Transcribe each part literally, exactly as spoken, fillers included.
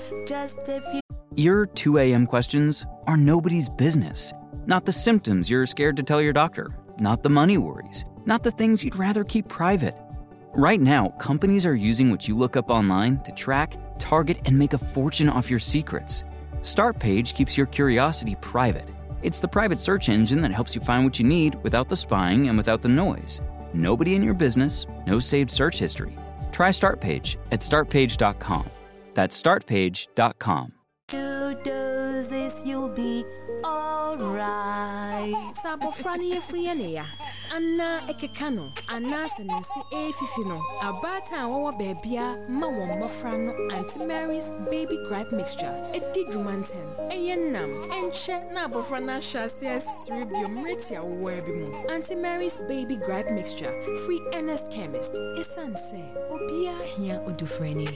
Just a few. Your two a.m. questions are nobody's business. Not the symptoms you're scared to tell your doctor. Not the money worries. Not the things you'd rather keep private. Right now, companies are using what you look up online to track, target, and make a fortune off your secrets. StartPage keeps your curiosity private. It's the private search engine that helps you find what you need without the spying and without the noise. Nobody in your business, no saved search history. Try StartPage at start page dot com. That's start page dot com. Two doses, you'll be alright. Sabo frani ye fuyene ya. Anna ekekano, anna senensi e fifino. Abata wawa bebia ma wamba frano Auntie Mary's baby gripe mixture. E di drumantem. E yenam. Enche na bofrana shasi esribio mretia webimu. Auntie Mary's baby gripe mixture. Free Ernest Chemist. Esanse. Obia hiya odufreni.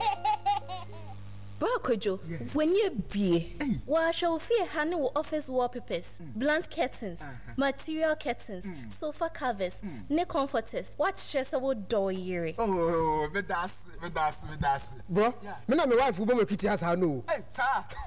Kojo, yes. When you be, what shall fear honey office wallpapers, mm. blunt curtains, uh-huh. material curtains, mm. sofa covers, mm. knee comforters, what stressable door year? Oh, but that's, but that's, but that's. Bro, me na my wife who make it as I know. Hey, sir.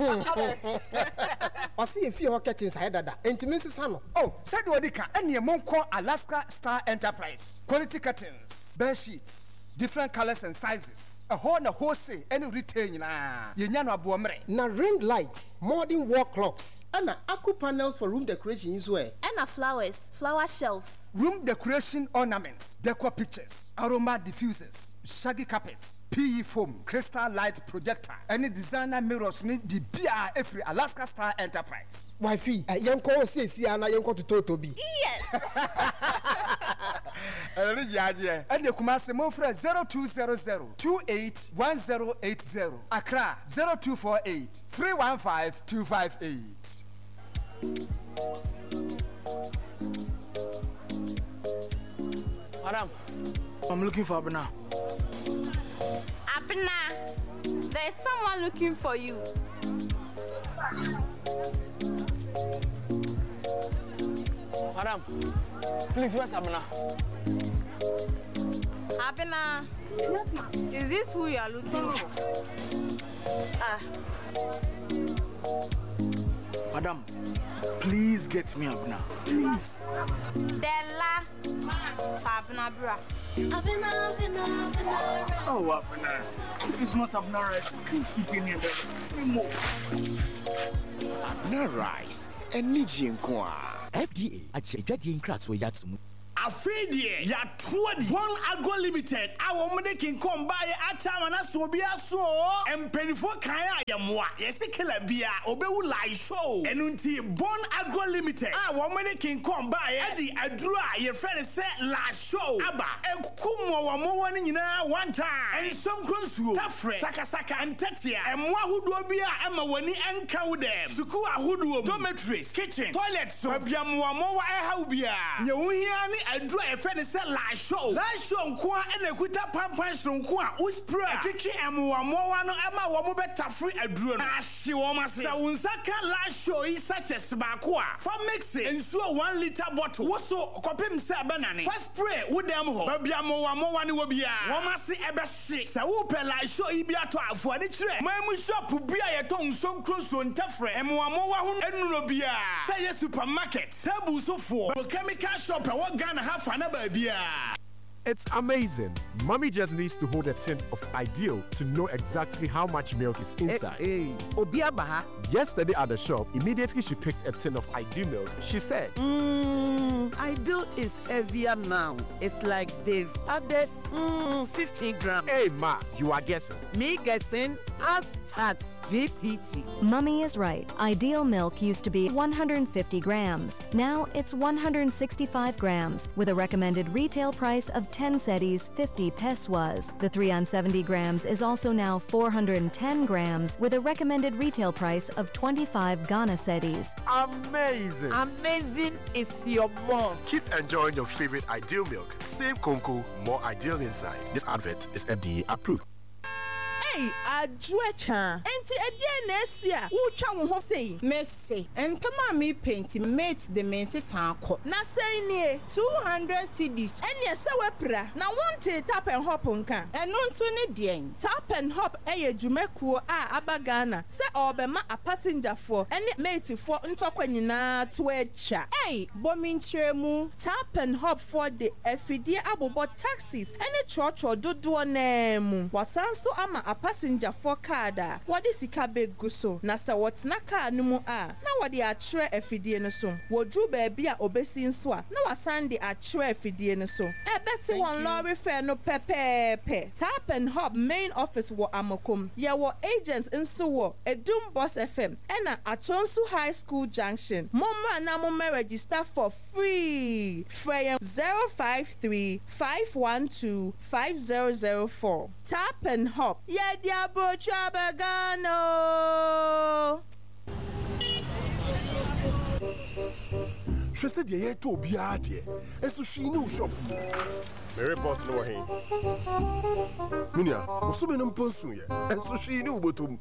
I see a few curtains I had that. Intimacy salon. Oh, said what you can. Any among call Alaska Star Enterprise. Quality curtains, bed sheets, different colors and sizes. A whole na wholesale any retail na yenya no aboomre na ring lights, modern wall clocks, and aqua panels for room decoration as well. And flowers, flower shelves, room decoration ornaments, decor pictures, aroma diffusers, shaggy carpets, P E foam, crystal light projector, any designer mirrors need the B R every Alaska Star Enterprise. Wifey, a young call says see ana young call to Totobi. Yes. And the Kumasi Mofra zero two zero zero two eight one zero eight zero. Accra zero two four eight three one five two five eight. Madam, I'm looking for Abena. Abena, there's someone looking for you. Madam, please, where's Abena? Abena, yes, ma'am. Is this who you are looking for? Ah. Madam, please get me Abena. Please. Della. Abena, bra. Abena, Abena, Abena. Oh, Abena. If it's not Abena rice, keep eating it. Abena rice. And Niji Nkwa. F D A. Actually, that in cracks were yatsum. Afidie ya twodi One Agro Limited awo mede kin kom bae achama na so bia so empenifo kan ayamwa yesekela bia obewu live show enunti One Agro Limited awo mede kin kom bae edi aduru a ye friend say la show aba ekumo wo mo woni nyina one time ensonkronsuo tafre sakasaka antatia emwa huduo bia ema woni enka wo dem suku ahuduo dormitories kitchen toilet so biamwa mo wa eha bia nyewuhia ni adru e fe ne se la show la show nko a na ekuta pampan nko a u spray atwetwe emwa mo wa no ema wo mo betafre adru no ahye wo mase sa unsaka la show is such a sbako a for mix ensuo one liter bottle wo so kopim se banane first spray wo dem ho ba bia mo wa mo wa ne wo bia wo mase ebe hye sa wo pe la show yi bia to afo ade kire mamu shop bia ye to nso nkroso ntafre emwa mo wa ho enuro bia say ye supermarket sabu so for chemical shop e wo Ghana half anaba bia. It's amazing. Mommy just needs to hold a tin of Ideal to know exactly how much milk is inside. Hey, hey. Yesterday at the shop, immediately she picked a tin of Ideal milk. She said, Mmm, Ideal is heavier now. It's like they've added mm, fifteen grams. Hey, Ma, you are guessing. Me guessing? As at D P T. Mummy is right. Ideal milk used to be one hundred fifty grams. Now it's one hundred sixty-five grams with a recommended retail price of ten cedis, fifty pesos. The three on seventy grams is also now four hundred ten grams with a recommended retail price of twenty-five Ghana cedis. Amazing. Amazing is your mom. Keep enjoying your favorite Ideal milk. Same Conco, more Ideal inside. This advert is F D A approved. Hey, Adwecha. Enti edie na esia. Wo twa wo ho sei. Mercy. Entama me paint mate the menses hanko. Na sei nie two hundred cedis. Ene se wepra. Na wonte tap and hop nka. Eno nso ne deɛn. Tap and hop eye dwumekuo a abagana. Se obema a passenger for ene mate for ntokwa nyina to echa. Hey, bomi nkyeremu. Tap and hop for the efidie abobo taxis ene chocho dodo na mu. Wasanso ama a passenger for car da. Wodi sika begu so. Na se wotna car no mu a. Na wodi atre efidie no so. Wodru baabi a obesi nso a. Na wasande atre efidie no so. Ebeti won lorry fare no pepepe. Tap and hop main office wo Amokom. Ye wo agents nso wo Edum Boss F M. Ena Atonsu High School Junction. Moma na mo register for free. Frame zero five three, five one two, five zero zero four. Tap and hop. Ye diabo chabagano. She said, "Yeah, to be out here." And so she knew shop. My report no way. Minya, Musumi no ponsu ye. And so she knew botum.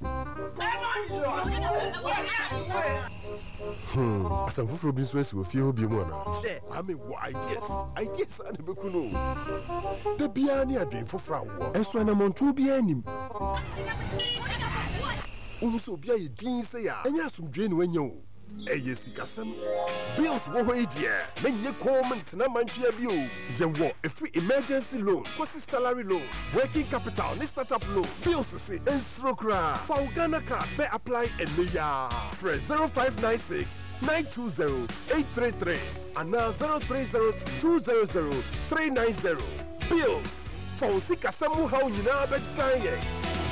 Hmm. As I'm from this West, we feel be more now. I mean, what ideas? Ideas are never could know. The Biani are dream for Frau. And so I'm on two Bianim. Also, be a dean say, and yes, some drain when you. Eh, yes, Cassam. Bills were idea. Make your comment, na manchia bio. Ye wo a free emergency loan, cost salary loan, working capital, ni startup loan. Bills say and strokra. For Ghana card, be apply and me ya. Fresh zero five nine six nine two zero eight three three and now zero three zero two zero zero three nine zero. Bills. For sick Cassam how you know better.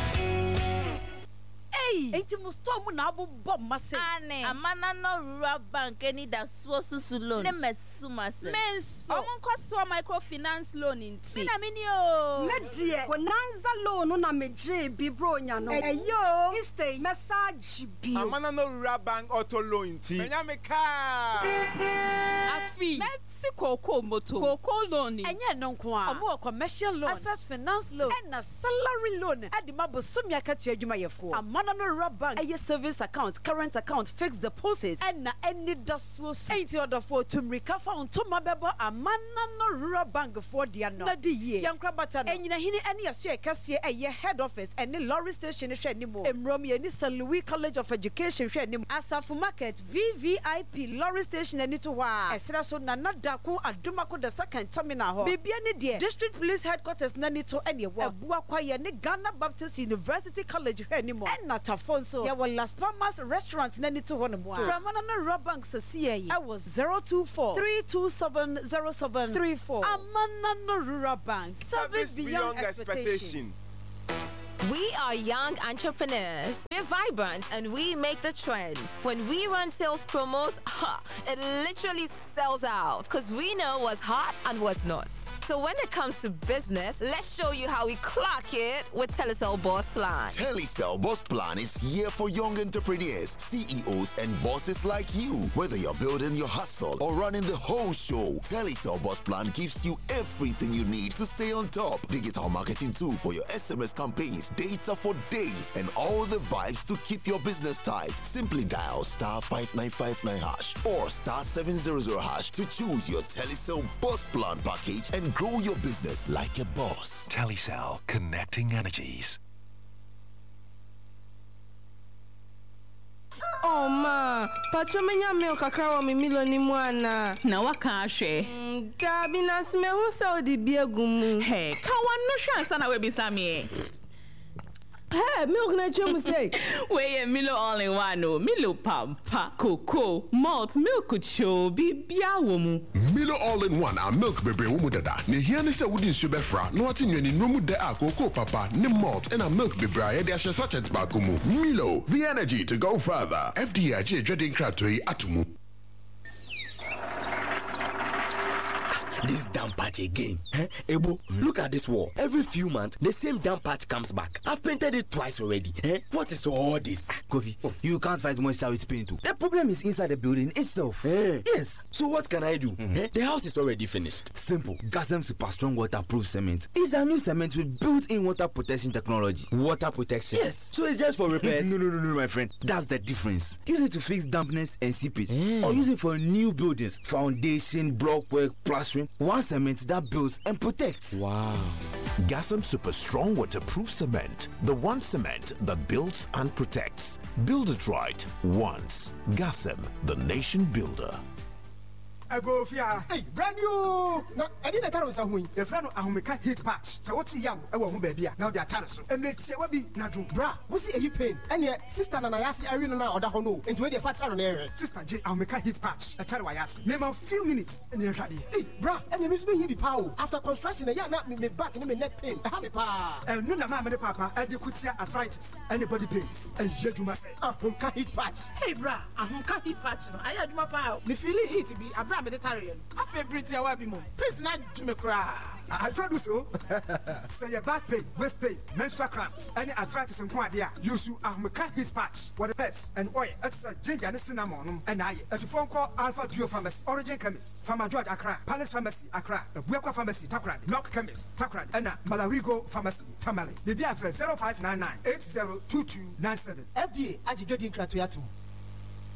Enti mustomu na abu bob mase. Ane. Amana no rural bank any da so susu loan. Ne mesuma se. Menso. Omo kwaso microfinance loan inti. Mina mini o. Medie. Bonanza loan na meje bi bro nya no. Eyo. Istay message bi. Amana no rural bank auto loan inti. Menya me car. Afi. Si koko moto. Koko loan. Enye no nko a. Omo commercial loan. Access finance loan. And na salary loan. Adi mabo sumi akatua adwuma yefo. Amana no rural bank. Eye service account, current account, fixed deposit. And na any dasuo. Eighty order for to recover on to mabebo amana no rural bank for dia no. Na di ye. Yankra bata no. Enyina hini any aso ekase eye head office any lorry station hwe animo. Emrom ye ni Saint Louis College of Education hwe animo. Asafu market V V I P lorry station ani to wa. Esra so na Dako Adumako the second terminal ho. Bibia ni de district police headquarters nani to any wo. Ebua kwaye ni Ghana Baptist University College hwe animo. Na tafonso ya wa Las Palmas restaurant nani to hono mo. From another rob bank sesiye. I was zero two four three two seven zero seven three four. Amana no rural bank. Service beyond, beyond expectation. We are young entrepreneurs. We're vibrant and we make the trends. When we run sales promos, ha, it literally sells out because we know what's hot and what's not. So when it comes to business, let's show you how we clock it with Telecel Boss Plan. Telecel Boss Plan is here for young entrepreneurs, C E Os, and bosses like you. Whether you're building your hustle or running the whole show, Telecel Boss Plan gives you everything you need to stay on top. Digital marketing tool for your S M S campaigns, data for days, and all the vibes to keep your business tight. Simply dial star five nine five nine hash or star seven zero zero hash to choose your Telecel Boss Plan package and grow your business like a boss. Telecel, connecting energies. Oh ma, pacho menya milk kakra wa mi milo ni mwana. Na waka ahwe. Gabi na sme hu sa odi bi agumu. Hey, ka wan no hwa ansa na we bisa me. Hey, milk na chemu say. We Milo all in one no. Milo pampa, cocoa, malt, milk cho bi bia wo mu. Milo all in one a milk bebre wo mu dada. Ne hia ne se wudi nsu befra, no ati nwani no mu de a cocoa papa, ne malt and a milk bebre ya de a sachet ba ko mu. Milo, the energy to go further. F D A je dreading kratoi atumu. This damn patch again. Eh? Ebo, mm. look at this wall. Every few months, the same damn patch comes back. I've painted it twice already. Eh? What is all this? Kofi, oh. you can't fight moisture with paint too. The problem is inside the building itself. Eh? Yes. So what can I do? Mm-hmm. Eh? The house is already finished. Simple. Gasem Super Strong Waterproof Cement. It's a new cement with built-in water protection technology. Water protection? Yes. So it's just for repairs? no, no, no, no, my friend. That's the difference. Use it to fix dampness and seepage. Eh. Or use it for new buildings, foundation, block work, plastering. One cement that builds and protects. Wow. Gasm Super Strong Waterproof Cement. The one cement that builds and protects. Build it right once. Gasm, the nation builder. I go fear. Hey, brand new. No, I didn't tell us who. The friend of Ahumeka hit patch. So what's young? I want baby. Now they are telling us. And let's see what be not do. Bra, what's the pain? And yet, sister and I asked the arena now or the hono. And to the patch on area. Sister J. Ahumeka hit patch. I tell you, I asked. Name a few minutes and you're ready. Hey, bra, and you miss me here the power. After construction, yeah, not me back and me neck pain. I have a pa. And no, mamma, the papa, and you could see arthritis. Anybody pains. And yet you must say, Ahumeka hit patch. Hey, bra, Ahumeka hit patch. I had my power. The feeling hit to be a Mediterranean. I feel pretty away more. Please not to me cry. I told you so. Say your back pain, waist pain, menstrual cramps, any arthritis and quadia. Use you Ahumeka hit patch. What the herbs and oil. It's a ginger and cinnamon. And I at a phone call Alpha Duo Pharmacy, Origin Chemist, Pharma George Accra, Palace Pharmacy Accra, Buekwa Pharmacy Takrad, Knock Chemist Takrad, and Malarigo Pharmacy Tamale. The B F zero five nine nine eight zero two two nine seven. F D A, I did not